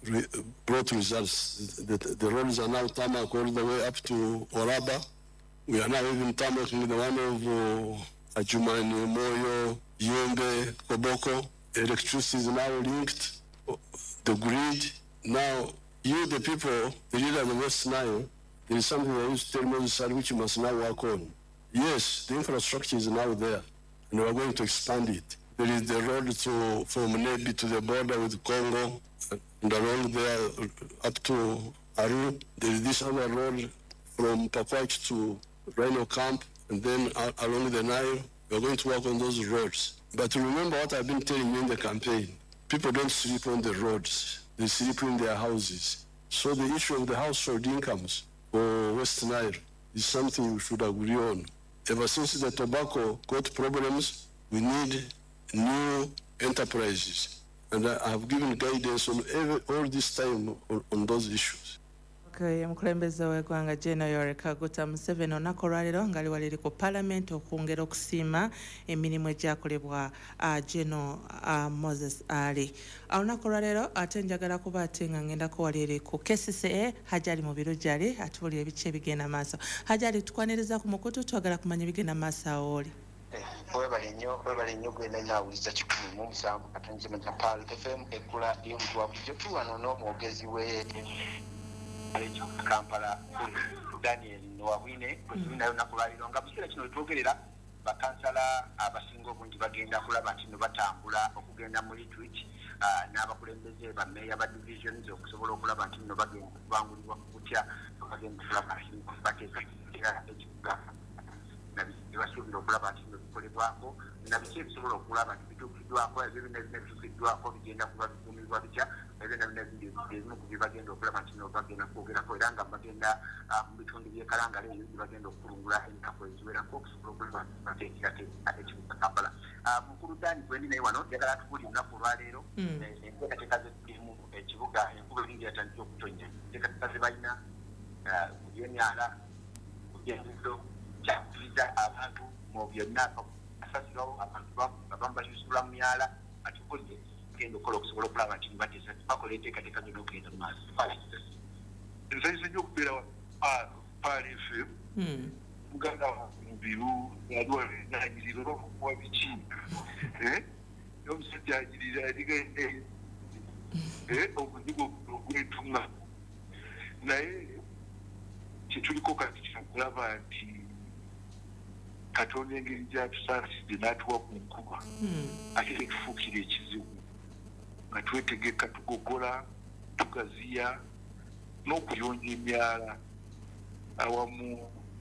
brought results. The roads are now tarmac all the way up to Oraba. We are now even tarmacing the one of Ajumani, Moyo, Yombe, Koboko. Electricity is now linked, the grid. Now, you, the people, the leaders of West Nile, there is something I used to tell Moses, which you must now work on. Yes, the infrastructure is now there, and we are going to expand it. There is the road from Nebi to the border with Congo, and along there up to Aru. There is this other road from Pakwach to Rhino Camp, and then along the Nile. We are going to work on those roads. But remember what I've been telling you in the campaign. People don't sleep on the roads. They sleep in their houses. So the issue of the household incomes for West Nile is something we should agree on. Ever since the tobacco got problems, we need new enterprises. And I have given guidance on all this time on those issues. Okay, omukulembeze w'eggwanga General Yoweri Kaguta Museveni olunaku olwaleero nga liwaliri ku Paalamenti okwongera okusiima emirimu egyakolebwa General Moses Ali. Olunaku olwaleero ate njagala kuba ate nga ngenda kuwaliri ku KCCA Hajali mu biro gyali atubuulira ebice ebigenda maaso. Hajali, tukwaniriza ku mukutu, twagala kumanya ebigenda maaso awo oli. Webale nnyo gwenda nawuliza 107 katonze mu Pal FM ekula y'omuntu wa bulijjo tuwano n'omwogezi we Kampala Daniel Nwawine nayo nakulaaliro nga bukiira kino twogerera bakansala abasinga obungi bagenda kulaba nti no batambula okugenda mu retreat n'abakulembeze bammeeya ba divisions okusobola okulaba nti no bagenda kubangulibwa kutya bagenda kulaba nti bateeka ekibuga nabisuubira okulaba nti bikolebwako nabiki ebisobola okulaba nti bituukiddwako ebyo bituukiddwako bigenda kuba bikuumibwa bitya ebimu ku bibagenda okulaba nti no bagenda kwogerako era nga bagenda mu bitundu by'ekalangala eyo bagenda okulungula ennaku eziwerako okusobola okulaba nti bateekera ekibuga Kampala. Mukulu Dani gwendi naye wano njagala tubuulire olunaku olwaleero enteekateeka z'emu ekibuga enkuba ebingi yatandika okutonya enteekateeka ze balina ku by'emyala ku by'enguudo kyakkiriza abantu mu byonna asasirawo abantu abamu basasula mu myala ati okoze genda okola okusobola okulaba nti bateesa bakola enteekateeka zonna okugenda mu maaso. Nzayise nnyo okubeera Pal FM muganda mubiru yaliwo nanyiriro okuwa biki n'omusajja anyirira aligende omuzigo ogw'entunga naye kyetuliko kati kyakulaba nti Katonda engeri gyatusaaside n'atuwa ku nkuba ate tetufuukira ekizibu nga twetegeka tugogola tugaziya n'okuyonja emyala awamu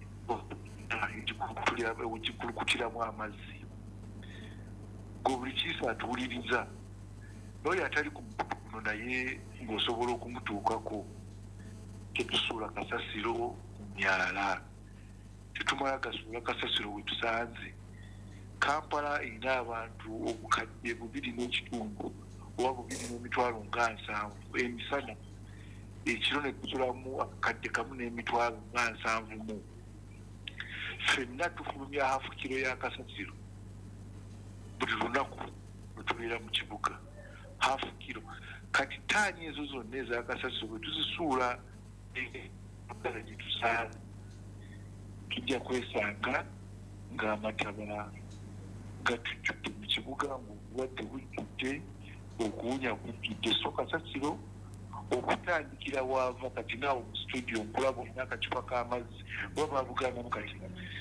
ekikulukutiramu amazzi gwe buli kiisa atuwuliriza n'oyo atali ku mukutu guno naye ng'osobola okumutuukako tetusuula kasasiro mu myala tetumala gasuula kasasiro we tusanze. Kampala erina abantu obukadde 2.5 oba 2.7 emisana ekiro ne kusulamu akadde kamu n'emitwalo 7. Ffenna tufulumya hafu kiro ya kasasiro buli lunaku lwe tubeera mu kibuga hafu kiro kati taani ezo zonna eza kasasiro bwe tuzisuula ddala gye tusaana tujja kwesanga ng'amataba gatujjudde mu kibuga ng'obulwadde bujjudde okuwunya kujjudde so kasasiro okutandikira waava kati naawe mu studio nkulaba olina akacupa k'amazzi oba babugaanamu kati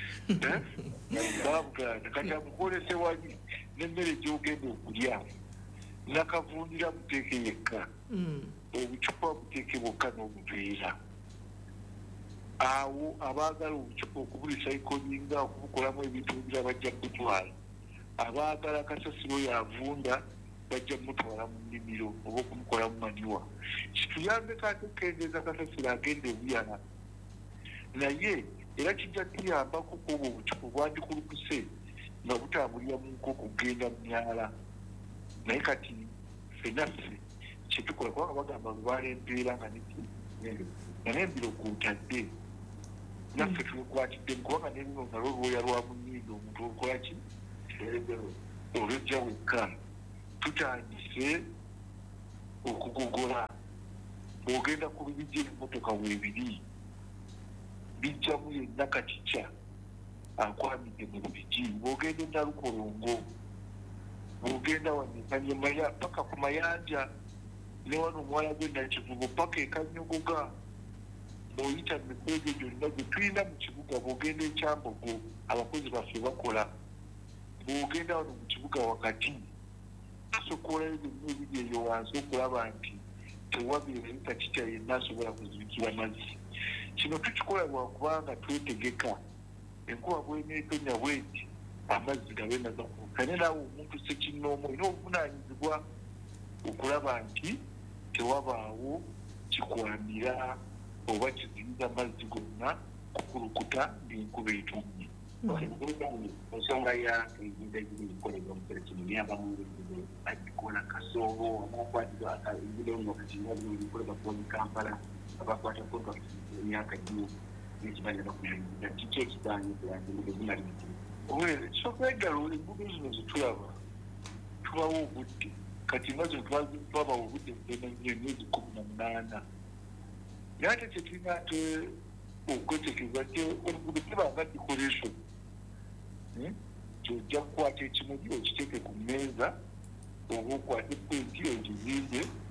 babugaana kati amukolese wali n'emmere gy'ogenda okulya nakavundira muteeke yekka obucupa buteeke bwokka n'obuveera awo abaagala obucupa okubulisayikolinga okubukolamu ebintu ebira bajja kutwala abaagala kasasiro yavunda bajja mutwala mu nnimiro oba okumukolamu maniwa kituyambeko ate okukendeeza kasasiro agenda ebuyana naye era kijja tuyambako kuba obucupa bwandikulukuse nga butambulira mu nkoko kugenda mu myala naye kati ffenaffe kyetukola kubanga bagamba lubaala embeera nga n'embiro kwotadde naffe tulikwatidde kubanga nebino nalwo olwoya lwa munyiindo omuntu olukola ki olwejja wekka tutandise okugogola bw'ogenda ku bibijja ebimotoka weebiri bijjamu yenna katica akwamidde mu lubigi, bw'ogenda e Nalukolongo, bw'ogenda wano e Kanyamaya paka ku mayanja ne wano omuwala gwe Nakivubo paka e Kanyogoga, bw'oyita mu mikono egyo gyonna gye tulina mu kibuga, bw'ogenda e Kyambogo abakozi baffe bakola, bw'ogenda wano mu kibuga wakati tusokoolayo byonna ebiri eyo wansi okulaba nti tewabeerayo katica yenna asobola kuzibikira mazzi. Kino tukikola lwakubanga twetegeka enkuba bw'eneetonya bweti amazzi gabe nagakuuka, ne naawe omuntu ssekinnoomu olina obuvunaanyizibwa okulaba nti tewabaawo kikwamira oba kizibiza amazzi gonna kukulukuta ng'enkuba etonye. Ensonga ya ebintu ebikolebwa mu kiro kino niyo abamu bagikola kasoobo abakwatibwa ebiro nga kakinga bino bikolebwa ku Kampala abakwata contract emyaka gino n'ekibanja bakumanyiza kiki ekisaanye kulangira ebinalibitiro. Ekyokwegala enguudo zino zetulaba tubawo obudde kati nga zino twabawo obudde butono nnyo emyezi 18 naye ate kyetulina ate okwetekereza nti oluguudo tebanga decoration kyojja kukwata ekimuli okiteeke ku mmeeza oba okwate epenti ogizimbe